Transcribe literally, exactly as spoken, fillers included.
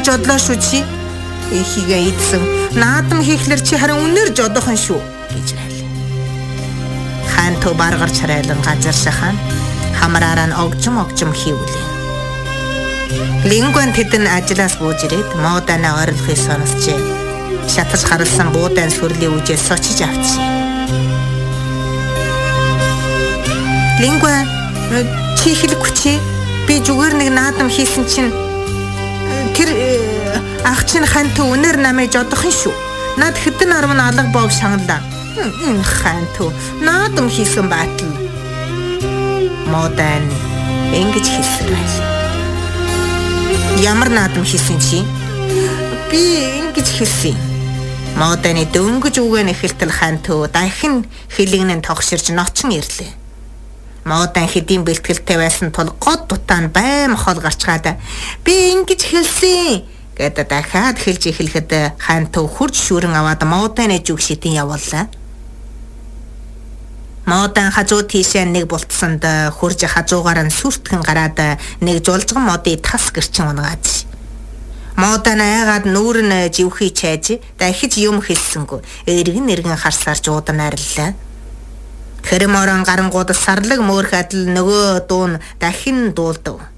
жодлоо шүү чи. Эхигээ идсэн. Наадам хийхлэр чи харин үнээр жодохон шүү гэж байлаа. Хаан тоо баргарч харайлан газар шахан хамраараа нь огжим огжим хийвлээ. Лингуан тэдэн ажлаас бууж ирээд модана ойрлохыг сонсчээ. Шатаж харалсан буудаан сүрлийн үжээс сочиж авчихъя. Лингуан чи хэлэхгүй чи би зүгээр нэг наадам хийсэн чинь тэр ах чинь ханту үнээр намайг жодох юм шүү. Над хэдэн арав нь алга бов шаналаа. Энэ ханту наадам хийсэн байтал. Модан ингэж хэлсэн байл. Ямар наадам хийсэн чи? Би ингэж хэлсэн. Моданы дөнгөж үгэн эхэлтэл ханту дахин хилэгнэн тогширч ночин ирлээ. Модан хэдийн бэлтгэлтэй байсан тул год дутаан байм хол гарчгаад би ингэж хэлсэн гэдэг дахиад хэлж эхлэхэд ханту хурж шүрэн аваад моданы зүг шидэн явууллаа. Модан хажуу тийшээ нэг бултсанд хурж хажуугаар нь сүртгэн гараад нэг жулжган модыг тас гэрчин унгаад. Модан айгаад нүүр нь живхий чайж дахиж юм хэлсэнгүй. Эргэн эргэн харсаар жуудан ариллаа. Хэрэморон гарангууд сарлаг мөөрх адил нөгөө дуун дахин дуулдав.